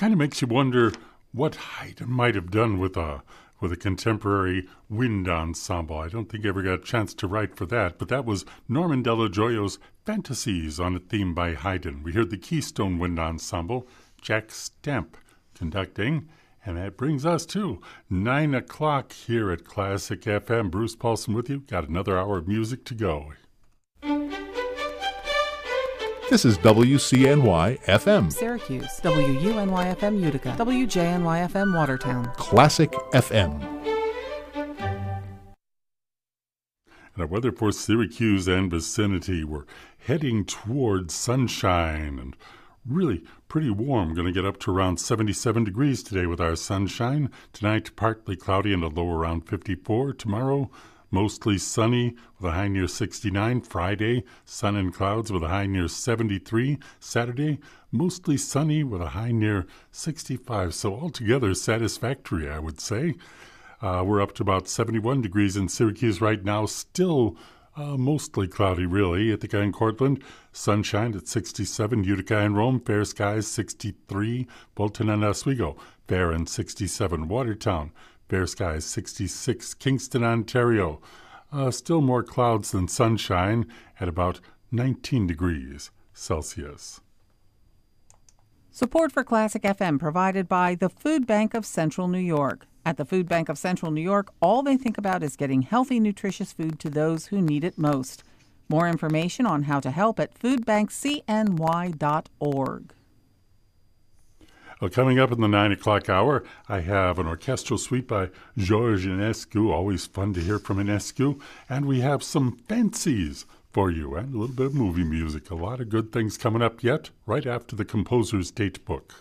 kind of makes you wonder what Haydn might have done with a contemporary wind ensemble. I don't think I ever got a chance to write for that, but that was Norman Della Gioio's Fantasies on a theme by Haydn. We heard the Keystone Wind Ensemble, Jack Stamp conducting, and that brings us to 9 o'clock here at Classic FM. Bruce Paulson with you. Got another hour of music to go. This is WCNY-FM. Syracuse, WUNY-FM Utica, WJNY-FM Watertown. Classic FM. And our weather for Syracuse and vicinity, we're heading towards sunshine and really pretty warm. Going to get up to around 77 degrees today with our sunshine. Tonight, partly cloudy and a low around 54. Tomorrow, mostly sunny with a high near 69. Friday, sun and clouds with a high near 73. Saturday, mostly sunny with a high near 65. So altogether satisfactory, I would say. We're up to about 71 degrees in Syracuse right now. Still mostly cloudy, really. Ithaca and Cortland, sunshine at 67. Utica and Rome, fair skies 63. Bolton and Oswego, fair and 67. Watertown, fair skies 66. Kingston, Ontario, still more clouds than sunshine at about 19 degrees Celsius. Support for Classic FM provided by the Food Bank of Central New York. At the Food Bank of Central New York, all they think about is getting healthy, nutritious food to those who need it most. More information on how to help at foodbankcny.org. Well, coming up in the 9 o'clock hour, I have an orchestral suite by George Enescu. Always fun to hear from Enescu. And we have some fancies for you and a little bit of movie music. A lot of good things coming up yet, right after the composer's date book.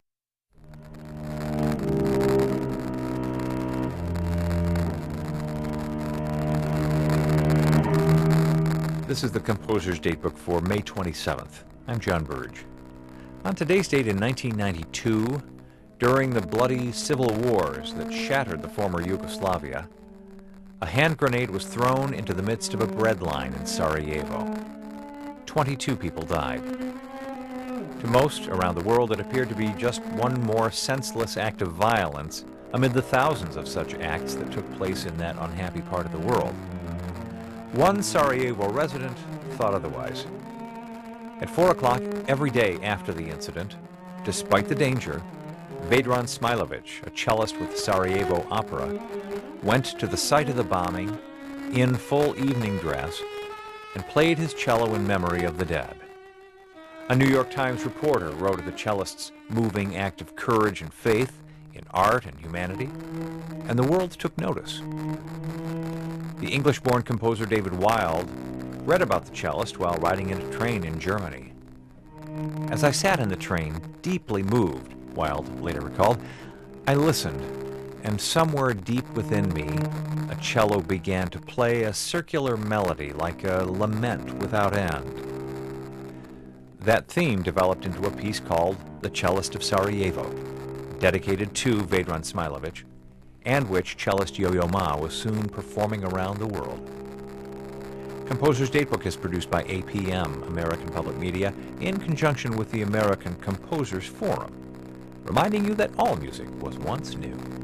This is the composer's datebook for May 27th. I'm John Burge. On today's date in 1992, during the bloody civil wars that shattered the former Yugoslavia, a hand grenade was thrown into the midst of a bread line in Sarajevo. 22 people died. To most around the world, it appeared to be just one more senseless act of violence amid the thousands of such acts that took place in that unhappy part of the world. One Sarajevo resident thought otherwise. At 4 o'clock every day after the incident, despite the danger, Vedran Smilovic, a cellist with Sarajevo Opera, went to the site of the bombing in full evening dress and played his cello in memory of the dead. A New York Times reporter wrote of the cellist's moving act of courage and faith in art and humanity, and the world took notice. The English-born composer David Wilde read about the cellist while riding in a train in Germany. As I sat in the train, deeply moved, Wilde later recalled, I listened, and somewhere deep within me, a cello began to play a circular melody like a lament without end. That theme developed into a piece called The Cellist of Sarajevo, dedicated to Vedran Smilovic, and which cellist Yo-Yo Ma was soon performing around the world. Composer's Datebook is produced by APM, American Public Media, in conjunction with the American Composers Forum, reminding you that all music was once new.